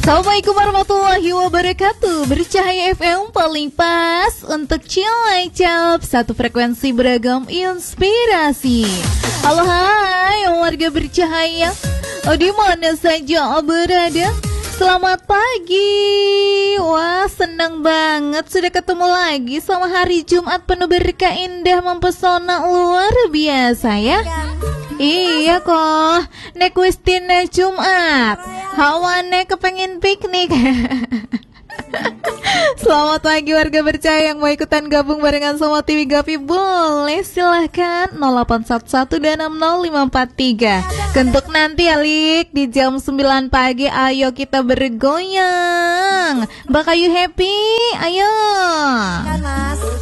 Assalamualaikum warahmatullahi wabarakatuh. Bercahaya FM paling pas untuk cilacap, satu frekuensi beragam inspirasi. Halo hai warga bercahaya, di mana saja berada, selamat pagi. Wah, senang banget sudah ketemu lagi sama hari Jumat penuh berkah, indah, mempesona, luar biasa ya. Iya kok, nek wis dina Jumat, hawane kepengen piknik. Selamat pagi warga bercahaya yang mau ikutan gabung barengan sama TV Gapi, boleh silahkan 0811260543. Kentuk nanti alik di jam 9 pagi, ayo kita bergoyang. Mbak Ayu happy, ayo.